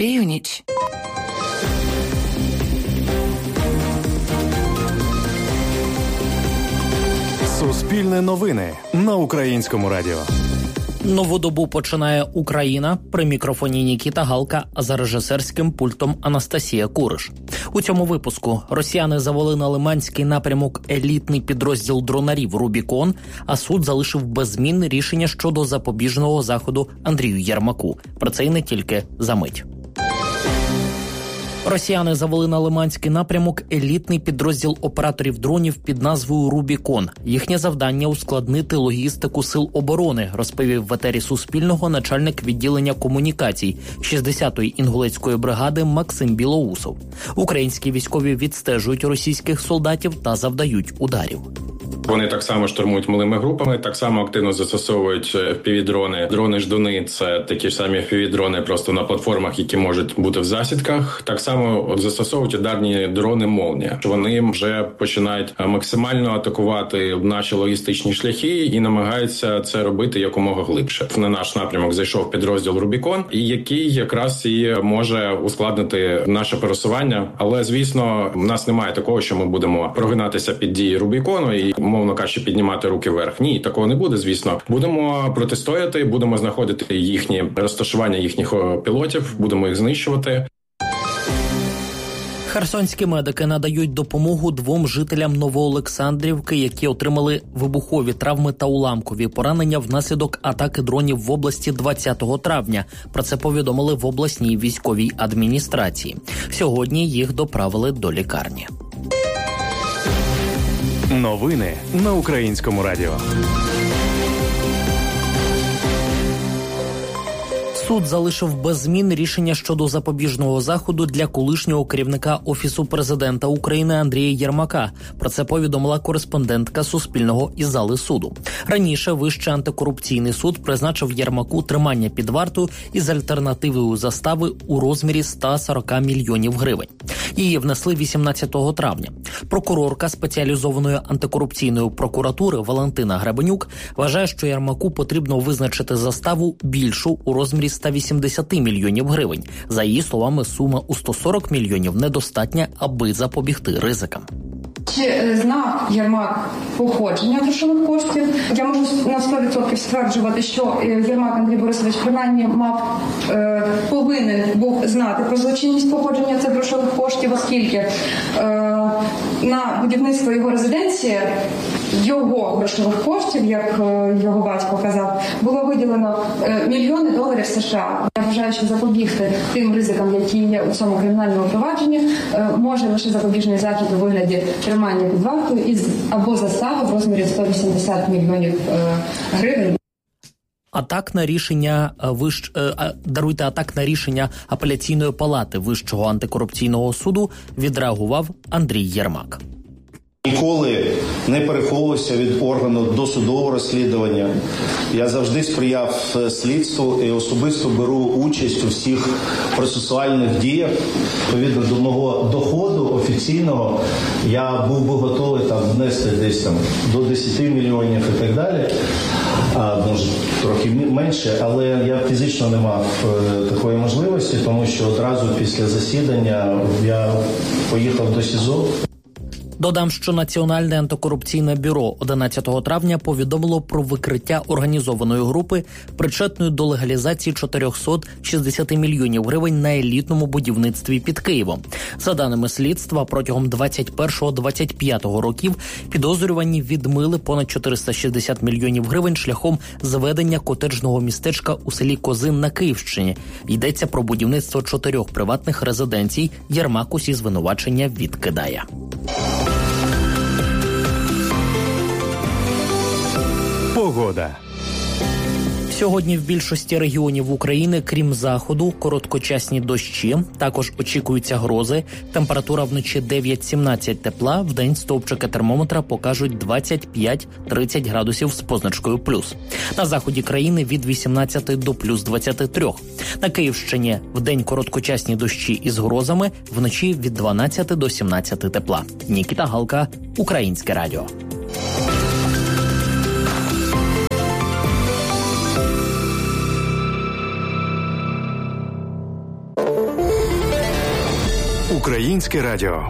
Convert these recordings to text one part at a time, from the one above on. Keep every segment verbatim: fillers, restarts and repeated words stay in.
Північ. Суспільне новини на Українському радіо. Нову добу починає Україна. При мікрофоні Нікіта Галка, а за режисерським пультом Анастасія Куриш. У цьому випуску росіяни завели на Лиманський напрямок елітний підрозділ дронарів «Рубікон», а суд залишив без змін рішення щодо запобіжного заходу Андрію Єрмаку. Про це й не тільки за мить. Росіяни завели на Лиманський напрямок елітний підрозділ операторів дронів під назвою «Рубікон». Їхнє завдання – ускладнити логістику сил оборони, розповів в етері Суспільного начальник відділення комунікацій шістдесятої інгулецької бригади Максим Білоусов. Українські військові відстежують російських солдатів та завдають ударів. Вони так само штурмують малими групами, так само активно застосовують еф пі ві-дрони. Дрони-ждуни – це такі ж самі еф пі ві-дрони, просто на платформах, які можуть бути в засідках. Так само от застосовують ударні дрони «Молнія». Вони вже починають максимально атакувати наші логістичні шляхи і намагаються це робити якомога глибше. На наш напрямок зайшов підрозділ «Рубікон», який якраз і може ускладнити наше пересування. Але, звісно, в нас немає такого, що ми будемо прогинатися під дії «Рубікону» і мовно кажучи, піднімати руки вверх. Ні, такого не буде, звісно. Будемо протистояти, будемо знаходити їхні розташування їхніх пілотів, будемо їх знищувати. Херсонські медики надають допомогу двом жителям Новоолександрівки, які отримали вибухові травми та уламкові поранення внаслідок атаки дронів в області двадцятого травня. Про це повідомили в обласній військовій адміністрації. Сьогодні їх доправили до лікарні. Новини на Українському радіо. Суд залишив без змін рішення щодо запобіжного заходу для колишнього керівника Офісу президента України Андрія Єрмака. Про це повідомила кореспондентка Суспільного із зали суду. Раніше Вищий антикорупційний суд призначив Єрмаку тримання під вартою із альтернативою застави у розмірі сто сорок мільйонів гривень. Її внесли вісімнадцятого травня. Прокурорка спеціалізованої антикорупційної прокуратури Валентина Гребенюк вважає, що Єрмаку потрібно визначити заставу більшу у розмірі сто вісімдесят мільйонів гривень. За її словами, сума у сто сорок мільйонів недостатня, аби запобігти ризикам. Чи знав Єрмак походження грошових коштів? Я можу на сто відсотків стверджувати, що Єрмак Андрій Борисович принаймні мав, е, повинен був знати про злочинність походження цих грошових коштів, оскільки е, на будівництво його резиденції його грошових коштів, як е, його батько казав, було виділено е, мільйони доларів США. Я вважаю, що запобігти тим ризикам, які є у цьому кримінальному провадженні, е, може лише запобіжний захід у вигляді тримання під вартою із або застави в розмірі сто вісімдесят мільйонів е, гривень. Атак на рішення вищ... даруйте атак на рішення апеляційної палати Вищого антикорупційного суду відреагував Андрій Єрмак. Ніколи не переховувався від органу досудового розслідування. Я завжди сприяв слідству і особисто беру участь у всіх процесуальних діях. Відповідно до мого доходу офіційного я був би готовий там внести десь там до десять мільйонів і так далі. А, може, трохи менше, але я фізично не мав е, такої можливості, тому що одразу після засідання я поїхав до СІЗО. Додам, що Національне антикорупційне бюро одинадцятого травня повідомило про викриття організованої групи, причетної до легалізації чотириста шістдесят мільйонів гривень на елітному будівництві під Києвом. За даними слідства, протягом двадцять першого - двадцять п'ятого років підозрювані відмили понад чотириста шістдесят мільйонів гривень шляхом зведення котеджного містечка у селі Козин на Київщині. Йдеться про будівництво чотирьох приватних резиденцій. Єрмак усі звинувачення відкидає. Погода. Сьогодні в більшості регіонів України, крім заходу, короткочасні дощі. Також очікуються грози. Температура вночі дев'ять - сімнадцять тепла. Вдень стовпчики термометра покажуть двадцять п'ять - тридцять градусів з позначкою плюс. На заході країни від вісімнадцяти до плюс двадцяти трьох. На Київщині вдень короткочасні дощі із грозами. Вночі від дванадцяти до сімнадцяти тепла. Нікіта Галка, Українське радіо. Українське радіо.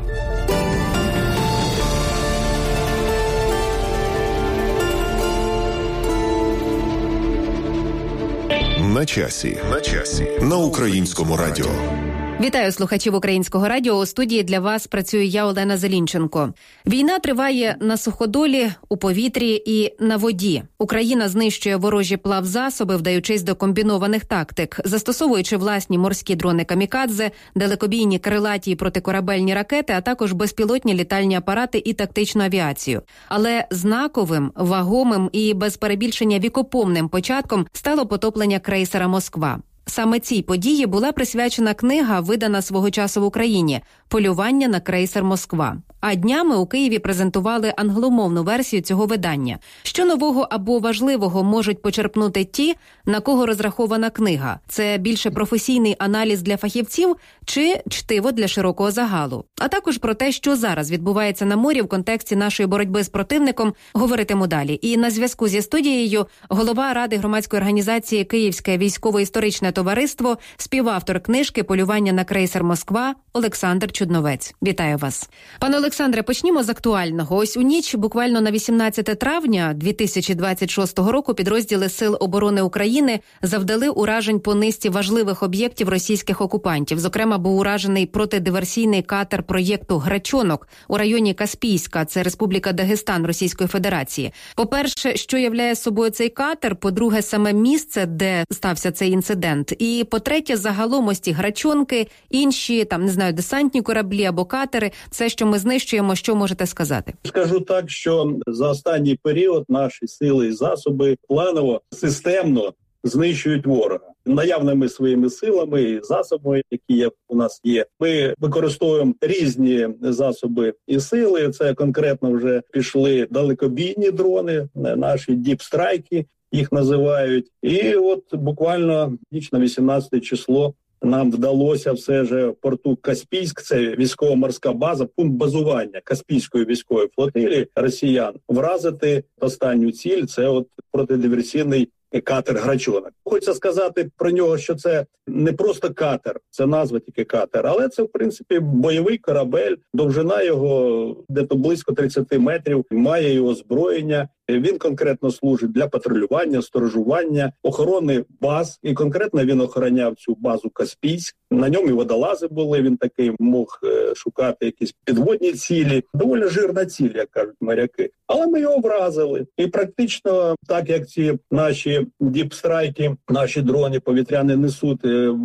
На часі. На часі. На Українському радіо. Вітаю слухачів Українського радіо. У студії для вас працюю я, Олена Зелінченко. Війна триває на суходолі, у повітрі і на воді. Україна знищує ворожі плавзасоби, вдаючись до комбінованих тактик, застосовуючи власні морські дрони-камікадзе, далекобійні крилаті і протикорабельні ракети, а також безпілотні літальні апарати і тактичну авіацію. Але знаковим, вагомим і без перебільшення вікопомним початком стало потоплення крейсера «Москва». Саме цій події була присвячена книга, видана свого часу в Україні «Полювання на крейсер «Москва». А днями у Києві презентували англомовну версію цього видання. Що нового або важливого можуть почерпнути ті, на кого розрахована книга? Це більше професійний аналіз для фахівців чи чтиво для широкого загалу? А також про те, що зараз відбувається на морі в контексті нашої боротьби з противником, говоритиму далі. І на зв'язку зі студією голова Ради громадської організації «Київське військово-історичне товариство», співавтор книжки «Полювання на крейсер «Москва» Олександр Чудновець. Вітаю вас. Пане Олександре, почнімо з актуального. Ось у ніч, буквально на вісімнадцяте травня дві тисячі двадцять шостого року, підрозділи Сил оборони України завдали уражень по низці важливих об'єктів російських окупантів. Зокрема, був уражений протидиверсійний катер проєкту «Грачонок» у районі Каспійська, це Республіка Дагестан Російської Федерації. По-перше, що являє собою цей катер? По-друге, саме місце, де стався цей інцидент. І, по-третє, загалом ось ті «Грачонки», інші, там, не знаю, десантні кораблі або катери, все, що ми знищуємо, що можете сказати? Скажу так, що за останній період наші сили і засоби планово, системно знищують ворога. Наявними своїми силами і засобами, які є, у нас є, ми використовуємо різні засоби і сили. Це конкретно вже пішли далекобійні дрони, наші діпстрайки їх називають. І от буквально ніч на вісімнадцяте число нам вдалося все ж в порту Каспійськ, це військово-морська база, пункт базування Каспійської військової флотилії росіян, вразити останню ціль, це от протидиверсійний катер «Грачонок». Хочеться сказати про нього, що це не просто катер, це назва тільки катер, але це, в принципі, бойовий корабель, довжина його десь близько тридцять метрів, має його озброєння. Він конкретно служить для патрулювання, сторожування, охорони баз. І конкретно він охороняв цю базу Каспійськ. На ньому і водолази були, він такий мог шукати якісь підводні цілі. Доволі жирна ціль, як кажуть моряки. Але ми його вразили. І практично так, як ці наші діпстрайки, наші дрони повітряні несуть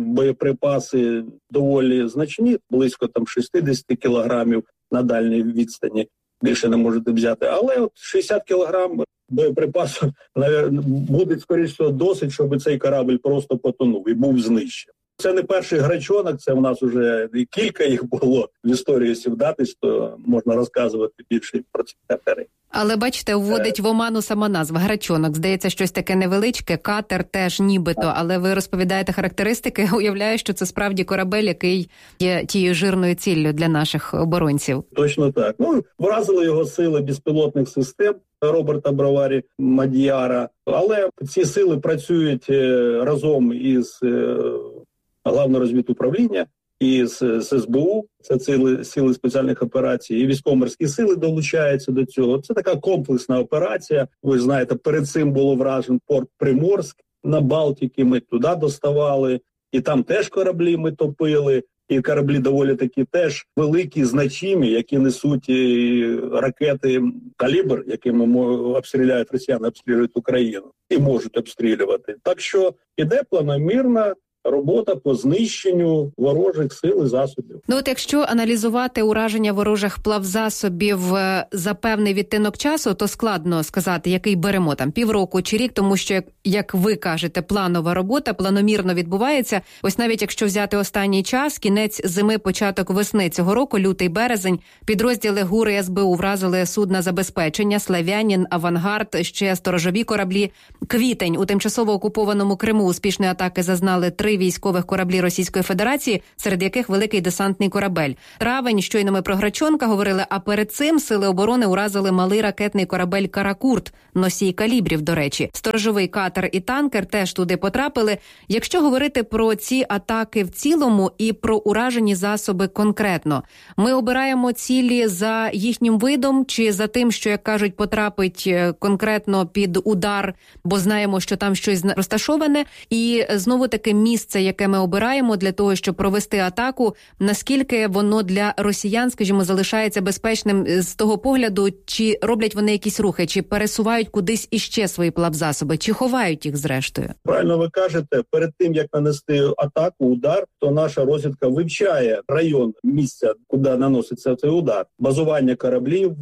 боєприпаси доволі значні, близько там шістдесят кілограмів на дальній відстані. Більше не можете взяти. Але от шістдесят кілограм боєприпасу буде, скоріше, досить, щоб цей корабль просто потонув і був знищений. Це не перший «Грачонок», це в нас вже кілька їх було в історії, якщо вдатись, то можна розказувати більше про ці катери. Але, бачите, вводить в оману сама назва «Грачонок». Здається, щось таке невеличке, катер теж нібито, але ви розповідаєте характеристики, уявляю, що це справді корабель, який є тією жирною ціллю для наших оборонців. Точно так. Ну, вразили його сили безпілотних систем Роберта Броварі Мадіяра, але ці сили працюють разом із Главного розвідуправління, і з, з ес бе у, це сили, сили спеціальних операцій, і військово-морські сили долучаються до цього. Це така комплексна операція. Ви знаєте, перед цим було вражен порт Приморськ на Балтиці, ми туди доставали, і там теж кораблі ми топили, і кораблі доволі такі теж великі, значимі, які несуть ракети «Калібр», якими обстріляють росіяни, обстрілюють Україну і можуть обстрілювати. Так що іде планомірна робота по знищенню ворожих сил і засобів. Ну от якщо аналізувати ураження ворожих плавзасобів за певний відтинок часу, то складно сказати, який беремо там півроку чи рік, тому що, як, як ви кажете, планова робота планомірно відбувається. Ось навіть якщо взяти останній час, кінець зими, початок весни цього року, лютий-березень, підрозділи ГУР і ес бе у вразили судна забезпечення, «Слав'янін», «Авангард», ще сторожові кораблі. Квітень у тимчасово окупованому Криму успішної атаки зазнали три військових кораблі Російської Федерації, серед яких великий десантний корабель. Травень, щойно ми про Грачонка говорили, а перед цим сили оборони уразили малий ракетний корабель «Каракурт», носій калібрів, до речі. Сторожовий катер і танкер теж туди потрапили. Якщо говорити про ці атаки в цілому і про уражені засоби конкретно, ми обираємо цілі за їхнім видом чи за тим, що, як кажуть, потрапить конкретно під удар, бо знаємо, що там щось розташоване, і знову-таки місце, яке ми обираємо для того, щоб провести атаку, наскільки воно для росіян, скажімо, залишається безпечним з того погляду, чи роблять вони якісь рухи, чи пересувають кудись іще свої плавзасоби, чи ховають їх зрештою? Правильно ви кажете, перед тим, як нанести атаку, удар, то наша розвідка вивчає район місця, куди наноситься цей удар, базування кораблів,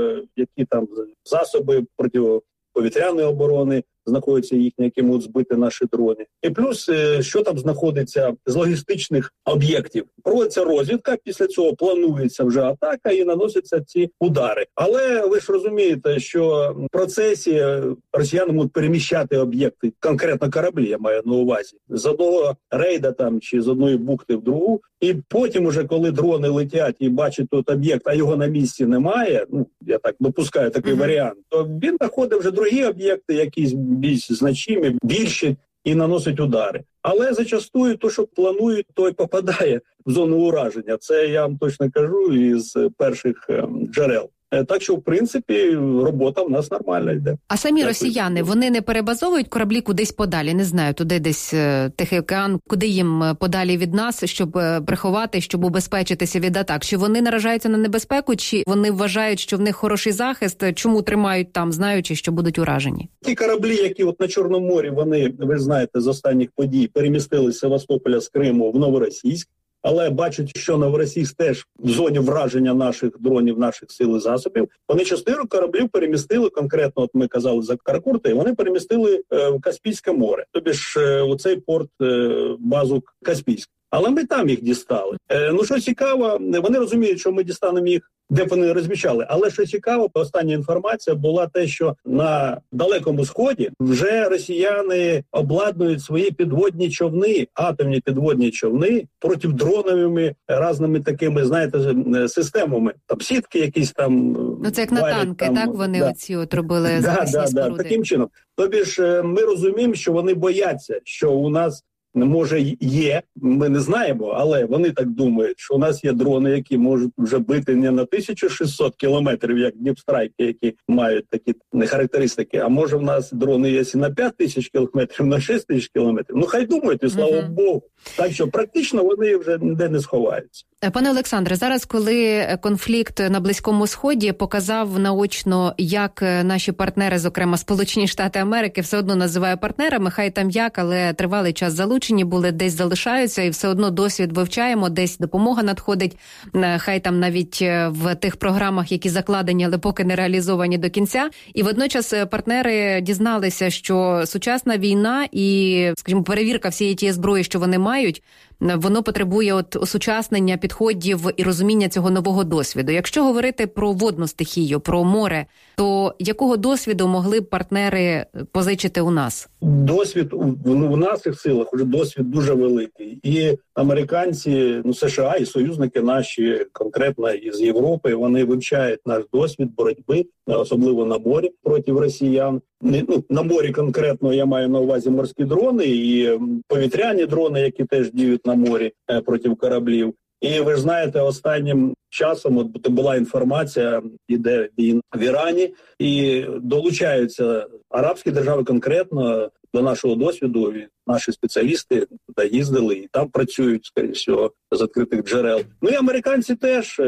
які там засоби протиповітряної оборони знаходяться їхні, які можуть збити наші дрони. І плюс, що там знаходиться з логістичних об'єктів. Проводиться розвідка, після цього планується вже атака і наносяться ці удари. Але ви ж розумієте, що в процесі росіяни можуть переміщати об'єкти, конкретно кораблі, я маю на увазі, з одного рейда там чи з одної бухти в другу. І потім уже, коли дрони летять і бачать тут об'єкт, а його на місці немає, ну, я так допускаю такий mm-hmm. варіант, то він знаходить вже другі об'єкти, якісь більш значимі, більші, і наносить удари. Але зачастую то, що планують, то й попадає в зону ураження. Це я вам точно кажу із перших ем, джерел. Так що, в принципі, робота в нас нормальна йде. А самі Дякую. Росіяни, вони не перебазовують кораблі кудись подалі? Не знаю, туди десь Тихий океан, куди їм подалі від нас, щоб приховати, щоб убезпечитися від атак? Чи вони наражаються на небезпеку, чи вони вважають, що в них хороший захист? Чому тримають там, знаючи, що будуть уражені? Ті кораблі, які от на Чорному морі, вони, ви знаєте, з останніх подій перемістилися з Севастополя, з Криму в Новоросійськ. Але бачать, що Новоросійськ теж в зоні враження наших дронів, наших сил і засобів. Вони частину кораблів перемістили, конкретно, от ми казали за Каракурта, і вони перемістили е, в Каспійське море. Тобі ж е, у цей порт, е, базу Каспійськ. Але ми там їх дістали. Е, ну, що цікаво, вони розуміють, що ми дістанемо їх, де б вони розміщали. Але що цікаво, остання інформація була те, що на Далекому Сході вже росіяни обладнують свої підводні човни, атомні підводні човни протидроновими разними такими, знаєте, системами. Там сітки якісь там. Ну це як на танки, там, так? Вони да. оці от робили да, захисні да, споруди. Да, таким чином. Тобі ж ми розуміємо, що вони бояться, що у нас може є, ми не знаємо, але вони так думають, що у нас є дрони, які можуть вже бити не на тисячу шістсот кілометрів, як Діпстрайки, які мають такі характеристики, а може в нас дрони є і на п'ять тисяч кілометрів, на шість тисяч кілометрів. Ну хай думають, і слава uh-huh. Богу. Так що практично вони вже ніде не сховаються. Пане Олександре, зараз, коли конфлікт на Близькому Сході показав наочно, як наші партнери, зокрема Сполучені Штати Америки, все одно називаю партнерами, хай там як, але тривалий час залучені були, десь залишаються, і все одно досвід вивчаємо, десь допомога надходить, хай там навіть в тих програмах, які закладені, але поки не реалізовані до кінця. І водночас партнери дізналися, що сучасна війна і, скажімо, перевірка всієї тієї зброї, що вони мають, воно потребує от осучаснення підходів і розуміння цього нового досвіду. Якщо говорити про водну стихію, про море, то якого досвіду могли б партнери позичити у нас? Досвід у, у наших силах уже досвід дуже великий. І американці, ну США і союзники наші, конкретно із Європи, вони вивчають наш досвід боротьби, особливо на морі проти росіян. Ну, на морі конкретно я маю на увазі морські дрони і повітряні дрони, які теж діють на морі проти кораблів. І ви ж знаєте, останнім часом от була інформація, іде війна в Ірані, і долучаються арабські держави конкретно до нашого досвіду. Наші спеціалісти туди їздили і там працюють, скоріше всього, з відкритих джерел. Ну і американці теж.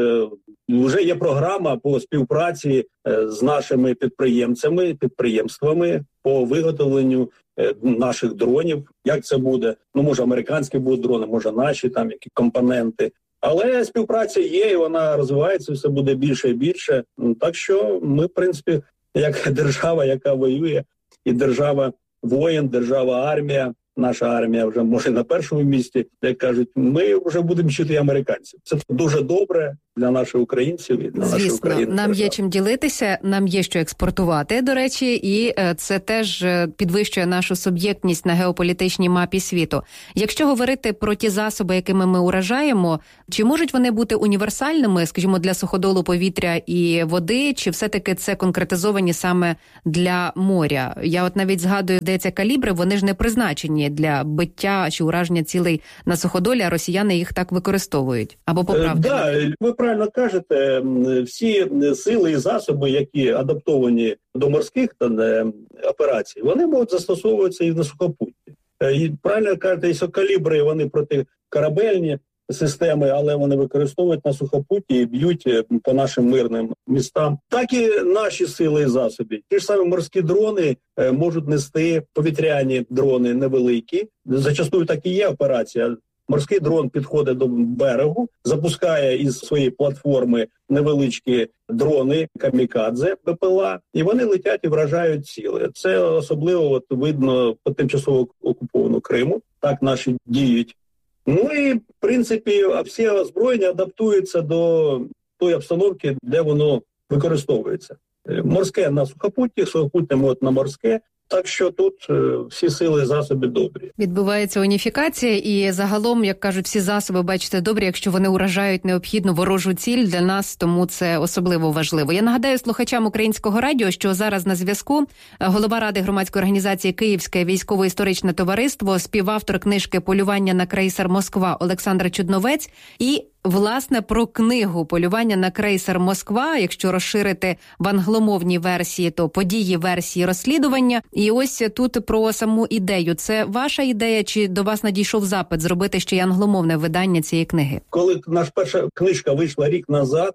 Вже є програма по співпраці з нашими підприємцями, підприємствами по виготовленню наших дронів. Як це буде? Ну, може, американські будуть дрони, може, наші там, які компоненти. Але співпраця є, і вона розвивається, все буде більше і більше. Так що ми, в принципі, як держава, яка воює, і держава воїн, держава армія, наша армія вже може на першому місці, як кажуть, ми вже будемо вчити американців. Це дуже добре, для наших українців і для Звісно, нашої України. Нам є чим ділитися, нам є що експортувати, до речі, і це теж підвищує нашу суб'єктність на геополітичній мапі світу. Якщо говорити про ті засоби, якими ми уражаємо, чи можуть вони бути універсальними, скажімо, для суходолу повітря і води, чи все-таки це конкретизовані саме для моря? Я от навіть згадую, де ці калібри, вони ж не призначені для биття чи ураження цілей на суходолі, а росіяни їх так використовують. Або поправте. Так, да, ви правильно кажете, всі сили і засоби, які адаптовані до морських операцій, вони можуть застосовуватися і на сухопутті. І правильно кажете, що калібри, вони протикорабельні системи, але вони використовують на сухопутті і б'ють по нашим мирним містам. Так і наші сили і засоби. Ті ж самі морські дрони можуть нести повітряні дрони невеликі. Зачастую так і є операція. Морський дрон підходить до берегу, запускає із своєї платформи невеличкі дрони камікадзе, БПЛА, і вони летять і вражають ціле. Це особливо от видно по тимчасово окупованому Криму. Так наші діють. Ну і, в принципі, всі озброєння адаптуються до тої обстановки, де воно використовується. Морське на сухопутті, сухопутне на морське. Так що тут е, всі сили і засоби добрі. Відбувається уніфікація і загалом, як кажуть, всі засоби, бачите, добрі, якщо вони уражають необхідну ворожу ціль для нас, тому це особливо важливо. Я нагадаю слухачам Українського радіо, що зараз на зв'язку голова Ради громадської організації «Київське військово-історичне товариство», співавтор книжки «Полювання на крейсер Москва» Олександр Чудновець і власне, про книгу «Полювання на крейсер Москва», якщо розширити в англомовній версії, то події версії розслідування. І ось тут про саму ідею. Це ваша ідея, чи до вас надійшов запит зробити ще й англомовне видання цієї книги? Коли наша перша книжка вийшла рік назад,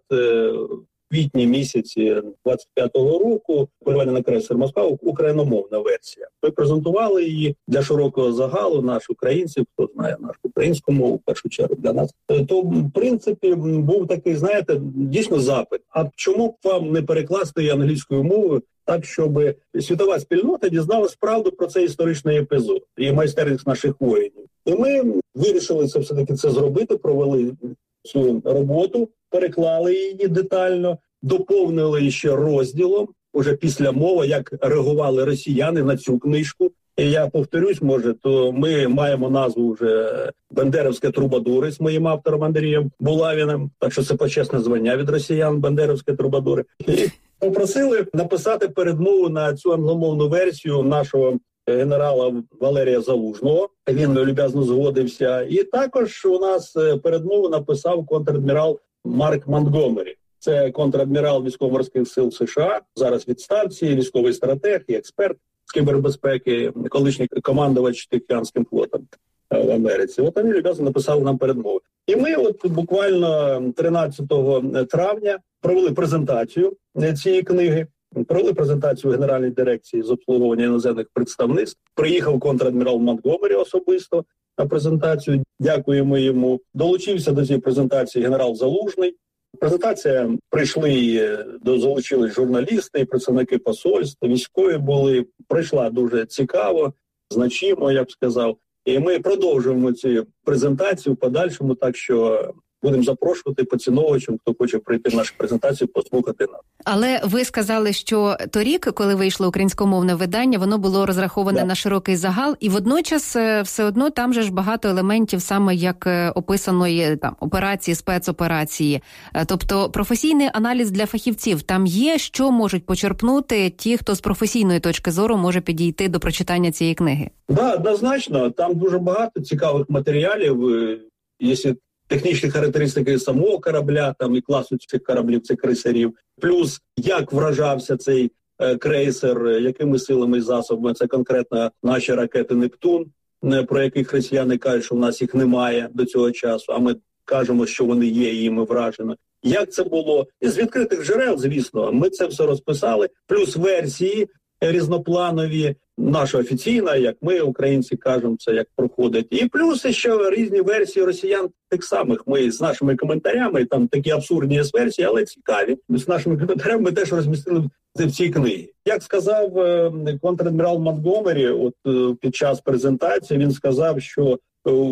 в квітні місяці двадцять п'ятого року, «Полювання на крейсер Москва», україномовна версія. Ми презентували її для широкого загалу, наших українців, хто знає нашу українську мову, в першу чергу для нас. То, в принципі, був такий, знаєте, дійсно запит. А чому б вам не перекласти її англійською мовою так, щоб світова спільнота дізналась правду про цей історичний епізод і майстерність наших воїнів? І ми вирішили це все-таки це зробити, провели цю роботу, переклали її детально, доповнили ще розділом, уже після мови, як реагували росіяни на цю книжку. І я повторюсь, може, то ми маємо назву вже «Бандерівські трубадури» з моїм автором Андрієм Булавіним, так що це почесне звання від росіян «Бандерівські трубадури». І попросили написати передмову на цю англомовну версію нашого генерала Валерія Залужного. Він люб'язно згодився. І також у нас передмову написав контр-адмірал Марк Монтгомері. Це контр-адмірал військово-морських сил США, зараз в відставці, військовий стратег і експерт з кібербезпеки, колишній командувач Тихоокеанським флотом в Америці. От вони люб'язно написали нам передмови. І ми от буквально тринадцятого травня провели презентацію цієї книги. Провели презентацію Генеральної дирекції з обслуговування іноземних представництв. Приїхав контр-адмірал Монтгомері особисто на презентацію. Дякуємо йому. Долучився до цієї презентації генерал Залужний. Презентація прийшли, до залучились журналісти, представники посольств, військові були. Прийшла дуже цікаво, значимо, я б сказав. І ми продовжуємо цю презентацію в подальшому, так що будемо запрошувати поціновувачам, хто хоче прийти в нашу презентацію, послухати нас. Але ви сказали, що торік, коли вийшло українськомовне видання, воно було розраховане yeah. на широкий загал, і водночас все одно там же ж багато елементів, саме як описаної там операції, спецоперації. Тобто професійний аналіз для фахівців там є, що можуть почерпнути ті, хто з професійної точки зору може підійти до прочитання цієї книги? Так, да, однозначно. Там дуже багато цікавих матеріалів. Якщо технічні характеристики самого корабля, там і класу цих кораблів, цих крейсерів, плюс як вражався цей е, крейсер, якими силами і засобами, це конкретно наші ракети «Нептун», е, про яких росіяни кажуть, що в нас їх немає до цього часу, а ми кажемо, що вони є і їми вражено. Як це було? Із відкритих джерел, звісно, ми це все розписали, плюс версії різнопланові, наша офіційна, як ми, українці, кажемо, це як проходить. І плюс ще різні версії росіян тих самих. Ми з нашими коментарями, там такі абсурдні версії, але цікаві. З нашими коментарями ми теж розмістили в цій книгі. Як сказав контр-адмірал Монтгомері, от під час презентації, він сказав, що в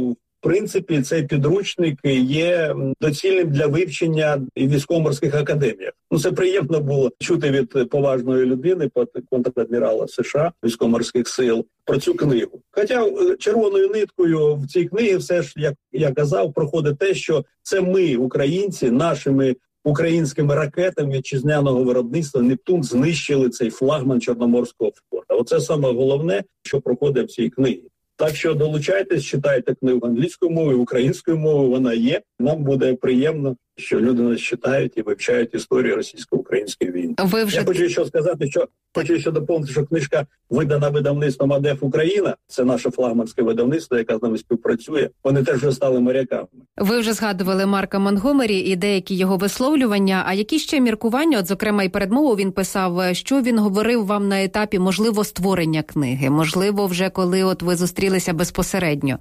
принципі, цей підручник є доцільним для вивчення і в військово-морських академіях. Ну, це приємно було чути від поважної людини, контр-адмірала США військово-морських сил, про цю книгу. Хоча червоною ниткою в цій книгі все ж, як я казав, проходить те, що це ми, українці, нашими українськими ракетами вітчизняного виробництва «Нептун» знищили цей флагман Чорноморського флоту. Оце саме головне, що проходить в цій книгі. Так що долучайтесь, читайте книгу англійською мовою, українською мовою, вона є. Нам буде приємно, що люди нас читають і вивчають історію російсько-української війни. Ви вже... Я хочу ще сказати, що хочу ще доповнити, що книжка видана видавництвом АДЕФ Україна. Це наше флагманське видавництво, яке з нами співпрацює. Вони теж вже стали моряками. Ви вже згадували Марка Монтгомері і деякі його висловлювання. А які ще міркування, от, зокрема, і передмову він писав, що він говорив вам на етапі, можливо, створення книги, можливо, вже коли от ви зустрілися безпосередньо.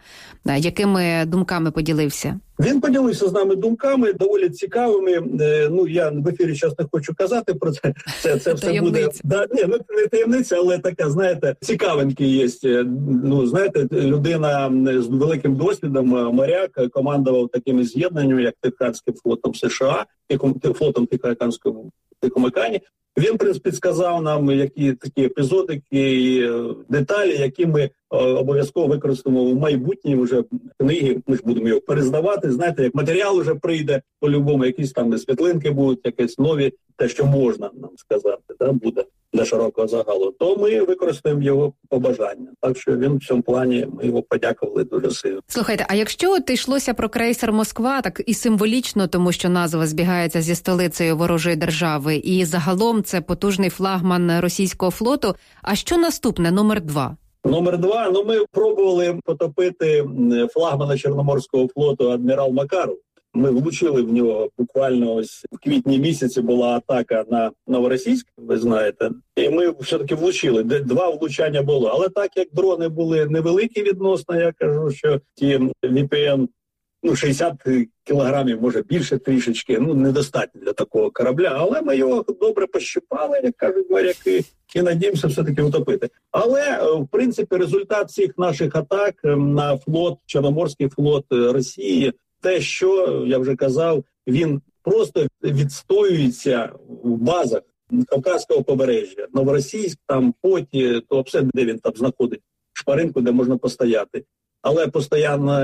Якими думками поділився? Він поділився з нами думками, доволі цікавими. Ну, я в ефірі зараз не хочу казати про це. Це, це все буде... Да, ні, ну, не таємниця, але така, знаєте, цікавинки є. Ну, знаєте, людина з великим досвідом, моряк, командував такими з'єднаннями, як Тихоокеанським флотом США, флотом Тихоокеанського Тихоокеані. Він, в принципі, сказав нам, які такі епізодики і деталі, які ми обов'язково використаємо в майбутній вже книги. Ми ж будемо його перездавати. Знаєте, як матеріал вже прийде по-любому, якісь там світлинки будуть, якісь нові, те, що можна нам сказати, да, буде для широкого загалу. То ми використаємо його побажання. Так що він в цьому плані, ми його подякували дуже сильно. Слухайте, а якщо от йшлося про крейсер «Москва», так і символічно, тому що назва збігається зі столицею ворожої держави, і загалом це потужний флагман російського флоту, а що наступне, номер два? Номер два, ну ми пробували потопити флагмана Чорноморського флоту адмірал Макаров. Ми влучили в нього буквально ось в квітні місяці була атака на Новоросійськ, ви знаєте, і ми все-таки влучили. Два влучання було. Але так як дрони були невеликі відносно, я кажу, що ті ві пі ен, ну, шістдесят кілограмів, може більше трішечки, ну, недостатньо для такого корабля, але ми його добре пощипали, як кажуть моряки, і надіємося все-таки утопити. Але, в принципі, результат цих наших атак на флот, Чорноморський флот Росії, те, що, я вже казав, він просто відстоюється в базах Кавказького побережжя. Новоросійськ, там, Поті, то все, де він там знаходить шпаринку, де можна постояти. Але постійно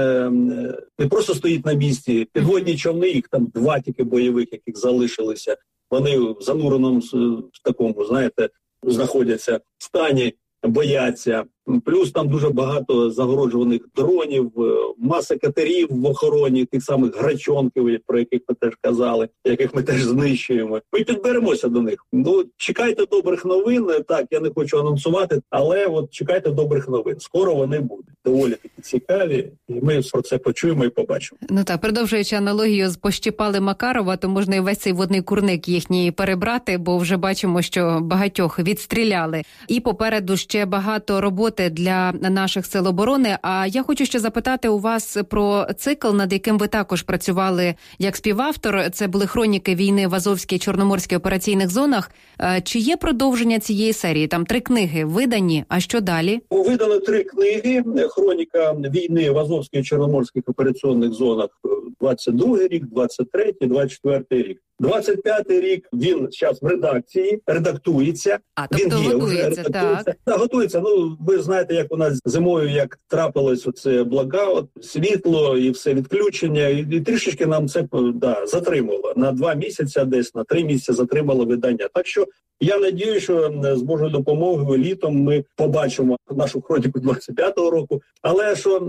не просто стоїть на місці, підводні човни, їх там два тільки бойових, яких залишилися, вони в зануреному в такому, знаєте, знаходяться в стані, бояться. Плюс там дуже багато загороджуваних дронів, маса катерів в охороні, тих самих грачонків, про яких ми теж казали, яких ми теж знищуємо. Ми підберемося до них. Ну, чекайте добрих новин. Так, я не хочу анонсувати, але от чекайте добрих новин. Скоро вони будуть. Доволі такі цікаві, і ми про це почуємо і побачимо. Ну так, продовжуючи аналогію з «Пощіпали Макарова», то можна і весь цей водний курник їхній перебрати, бо вже бачимо, що багатьох відстріляли. І попереду ще багато роботи для наших сил оборони. А я хочу ще запитати у вас про цикл, над яким ви також працювали як співавтор. Це були хроніки війни в Азовській і Чорноморській операційних зонах. Чи є продовження цієї серії? Там три книги видані, а що далі? Видано три книги. Хроніка війни в Азовській і Чорноморських операційних зонах двадцять другий рік, двадцять третій, двадцять четвертий рік. двадцять п'ятий рік він зараз в редакції, редактується. А, тобто він є, готується, так? Так, готується. Ну, ви знаєте, як у нас зимою, як трапилось оце блекаут, світло і все відключення, і, і трішечки нам це да, затримало. На два місяці десь, на три місяці затримало видання. Так що я надію, що з Божою допомогою літом ми побачимо нашу хроніку двадцять п'ятого року. Але що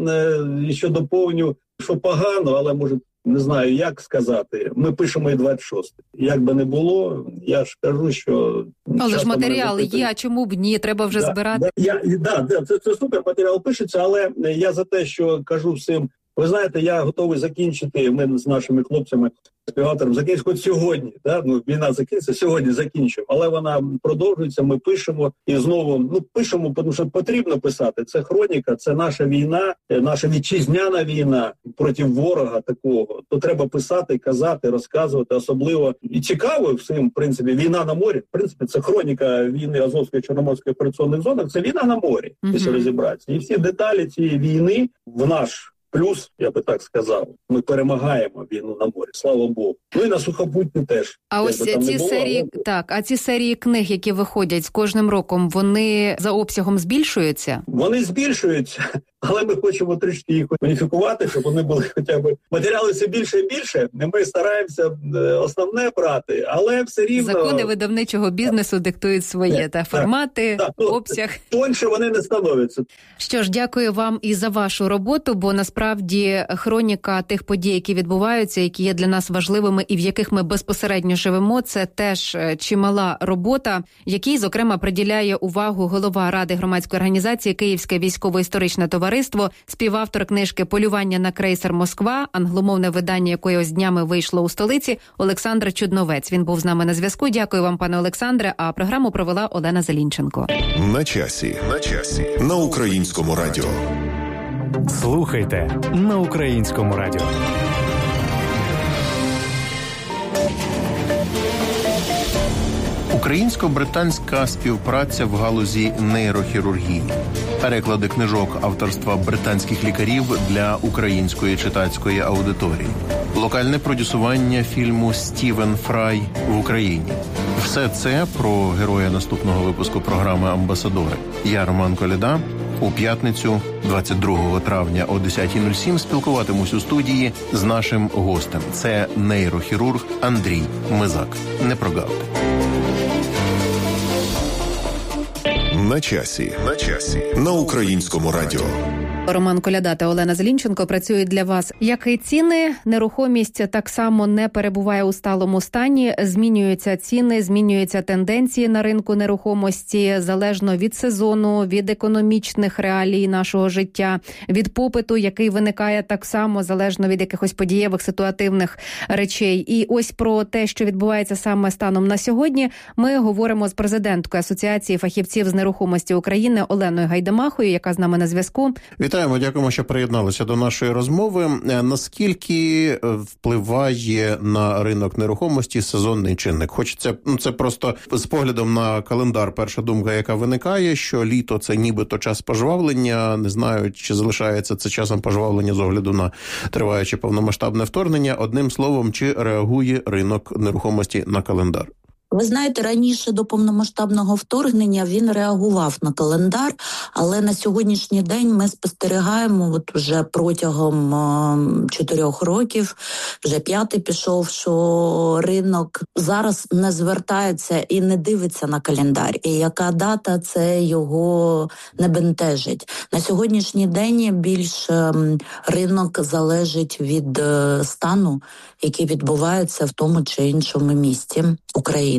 ще доповню, що погано, але може не знаю, як сказати. Ми пишемо і двадцять шостий. Як би не було, я ж кажу, що... Але ж матеріали є, а чому б ні? Треба вже да, збирати. Да, я, да, да, це, це супер, матеріал пишеться, але я за те, що кажу всім, ви знаєте, я готовий закінчити, ми з нашими хлопцями, співавтором, закінчити хоч сьогодні. Да? Ну, війна закінчиться, сьогодні закінчимо. Але вона продовжується, ми пишемо і знову, ну, пишемо, тому що потрібно писати. Це хроніка, це наша війна, наша вітчизняна війна проти ворога такого. То треба писати, казати, розказувати, особливо і цікаво всім, в принципі, війна на морі. В принципі, це хроніка війни Азовської, Чорноморської операційних зонах, це війна на морі, якщо mm-hmm. розібратися. І всі деталі цієї війни в наш плюс, я би так сказав, ми перемагаємо війну на морі, слава Богу. Ну і на сухопутні теж. А ось ці було, серії, але... так, а ці серії книг, які виходять з кожним роком, вони за обсягом збільшуються? Вони збільшуються, але ми хочемо трішки їх уніфікувати, щоб вони були хоча б матеріали все більше і більше. Ми стараємося основне брати, але все рівно... Закони видавничого бізнесу диктують своє, так, та формати, так, так, обсяг. Тоньше вони не становляться. Що ж, дякую вам і за вашу роботу, бо насправді хроніка тих подій, які відбуваються, які є для нас важливими і в яких ми безпосередньо живемо, це теж чимала робота, якій, зокрема, приділяє увагу голова Ради громадської організації Київське військово-історичне товариство, співавтор книжки «Полювання на крейсер Москва», англомовне видання якої ось днями вийшло у столиці, Олександр Чудновець. Він був з нами на зв'язку. Дякую вам, пане Олександре, а програму провела Олена Зелінченко. На часі. На часі. На Українському радіо. Слухайте на Українському радіо. Українсько-британська співпраця в галузі нейрохірургії. Переклади книжок авторства британських лікарів для української читацької аудиторії. Локальне продюсування фільму «Стівен Фрай» в Україні. Все це про героя наступного випуску програми «Амбасадори». Я, Роман Коляда. У п'ятницю, двадцять другого травня о десята нуль сім спілкуватимусь у студії з нашим гостем. Це нейрохірург Андрій Мизак. Не прогавте. На часі. На часі. На Українському радіо. Роман Коляда та Олена Зелінченко працюють для вас. Як і ціни, нерухомість так само не перебуває у сталому стані. Змінюються ціни, змінюються тенденції на ринку нерухомості, залежно від сезону, від економічних реалій нашого життя, від попиту, який виникає так само, залежно від якихось подієвих ситуативних речей. І ось про те, що відбувається саме станом на сьогодні, ми говоримо з президенткою Асоціації фахівців з нерухомості України Оленою Гайдамахою, яка з нами на зв'язку. Вітаємо, дякуємо, що приєдналися до нашої розмови. Наскільки впливає на ринок нерухомості сезонний чинник? Хочеться, ну це просто з поглядом на календар, перша думка, яка виникає, що літо – це нібито час пожвавлення, не знаю, чи залишається це часом пожвавлення з огляду на триваюче повномасштабне вторгнення. Одним словом, чи реагує ринок нерухомості на календар? Ви знаєте, раніше до повномасштабного вторгнення він реагував на календар, але на сьогоднішній день ми спостерігаємо от вже протягом е, чотирьох років, вже п'ятий пішов, що ринок зараз не звертається і не дивиться на календар. І яка дата, це його не бентежить. На сьогоднішній день більш е, ринок залежить від е, стану, який відбувається в тому чи іншому місті України.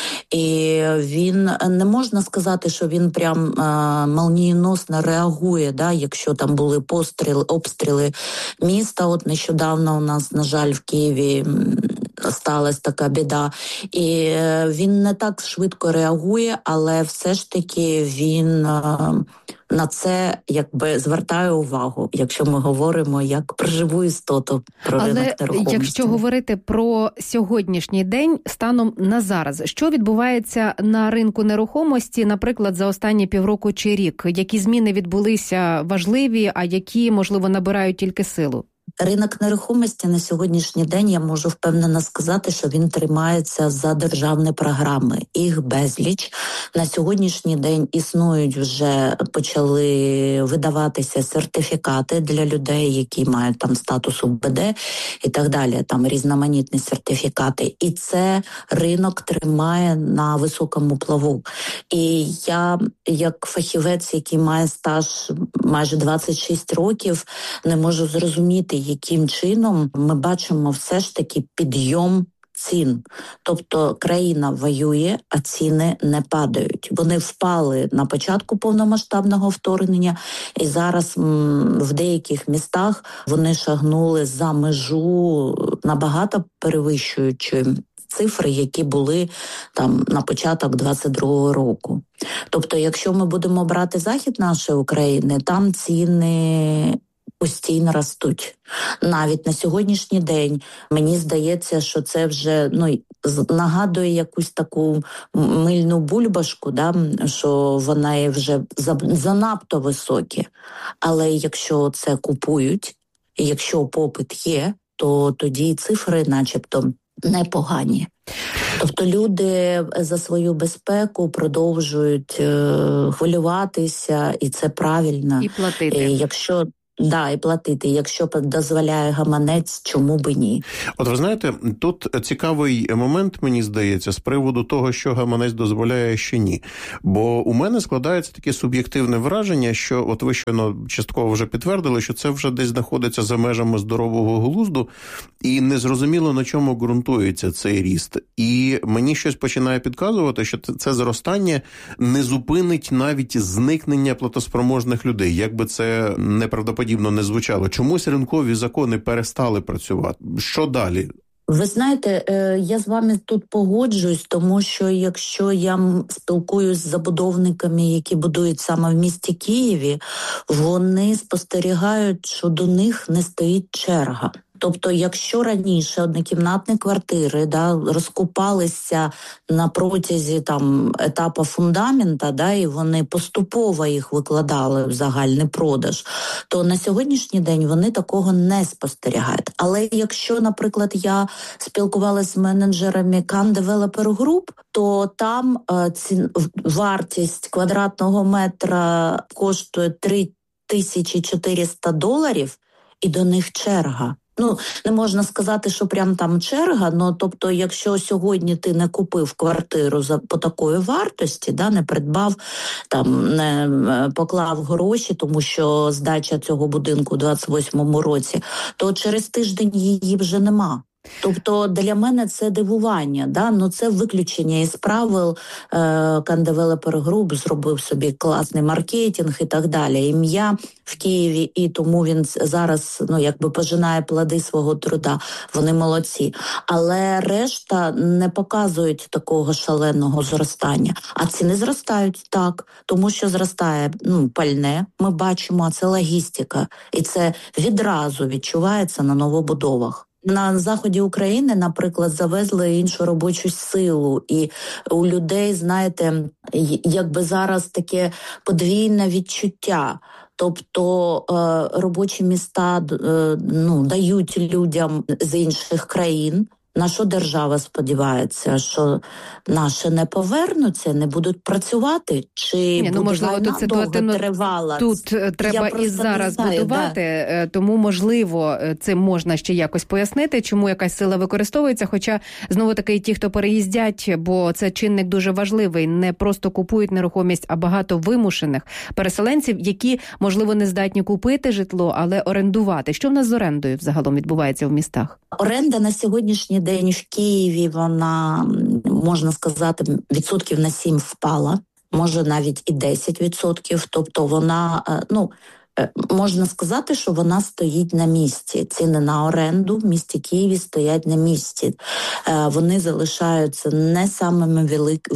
І він, не можна сказати, що він прям а, молнієносно реагує, да, якщо там були постріли, обстріли міста. От нещодавно у нас, на жаль, в Києві сталася така біда. І він не так швидко реагує, але все ж таки він а, на це якби звертає увагу, якщо ми говоримо як про живу істоту, про але ринок нерухомості. Якщо говорити про сьогоднішній день станом на зараз, що відбувається на ринку нерухомості, наприклад, за останні півроку чи рік? Які зміни відбулися важливі, а які, можливо, набирають тільки силу? Ринок нерухомості на сьогоднішній день, я можу впевнено сказати, що він тримається за державні програми. Їх безліч. На сьогоднішній день існують вже, почали видаватися сертифікати для людей, які мають там статус УБД і так далі, там різноманітні сертифікати. І це ринок тримає на високому плаву. І я, як фахівець, який має стаж майже двадцять шість років, не можу зрозуміти, яким чином ми бачимо все ж таки підйом цін. Тобто країна воює, а ціни не падають. Вони впали на початку повномасштабного вторгнення, і зараз м, в деяких містах вони шагнули за межу, набагато перевищуючи цифри, які були там на початок двадцять другого року. Тобто, якщо ми будемо брати захід нашої України, там ціни постійно ростуть. Навіть на сьогоднішній день мені здається, що це вже ну, нагадує якусь таку мильну бульбашку, да, що вона вже занадто високі. Але якщо це купують І якщо попит є, то тоді цифри начебто непогані. Тобто люди за свою безпеку продовжують е, хвилюватися, і це правильно. І платити. І якщо Да, і платити. Якщо дозволяє гаманець, чому би ні? От ви знаєте, тут цікавий момент, мені здається, з приводу того, що гаманець дозволяє, а що ні. Бо у мене складається таке суб'єктивне враження, що, от ви щойно частково вже підтвердили, що це вже десь знаходиться за межами здорового глузду, і незрозуміло, на чому ґрунтується цей ріст. І мені щось починає підказувати, що це зростання не зупинить навіть зникнення платоспроможних людей, як би це неправдоподібно подібно не звучало. Чомусь ринкові закони перестали працювати. Що далі? Ви знаєте, я з вами тут погоджуюсь, тому що якщо я спілкуюсь з забудовниками, які будують саме в місті Києві, вони спостерігають, що до них не стоїть черга. Тобто, якщо раніше однокімнатні квартири да, розкупалися на протязі там, етапу фундамента, да, і вони поступово їх викладали в загальний продаж, то на сьогоднішній день вони такого не спостерігають. Але якщо, наприклад, я спілкувалася з менеджерами Can Developer Group, то там е, ці, вартість квадратного метра коштує три тисячі чотириста доларів, і до них черга. Ну, не можна сказати, що прям там черга, но тобто, якщо сьогодні ти не купив квартиру за по такої вартості, да, не придбав, там, не поклав гроші, тому що здача цього будинку у двадцять восьмому році, то через тиждень її вже нема. Тобто для мене це дивування, да? Ну, це виключення із правил. е, Can Developer Group зробив собі класний маркетинг і так далі. Ім'я в Києві, і тому він зараз, ну, якби пожинає плоди свого труда. Вони молодці. Але решта не показують такого шаленого зростання. А ціни зростають, так. Тому що зростає, ну, пальне, ми бачимо, а це логістика. І це відразу відчувається на новобудовах. На заході України, наприклад, завезли іншу робочу силу, і у людей, знаєте, якби зараз таке подвійне відчуття. Тобто е, робочі міста е, ну, дають людям з інших країн. На що держава сподівається, що наші не повернуться, не будуть працювати? Чи Ні, ну, буде можливо, війна тут ситуативно тривала? Тут треба і зараз знаю, будувати, да. Тому, можливо, цим можна ще якось пояснити, чому якась сила використовується, хоча, знову-таки, ті, хто переїздять, бо це чинник дуже важливий, не просто купують нерухомість, а багато вимушених переселенців, які, можливо, не здатні купити житло, але орендувати. Що в нас з орендою взагалом відбувається в містах? Оренда на сьогоднішній день в Києві, вона, можна сказати, відсотків на сім впала, може навіть і десять відсотків, тобто вона, ну, можна сказати, що вона стоїть на місці. Ціни на оренду в місті Києві стоять на місці. Вони залишаються не самими великими,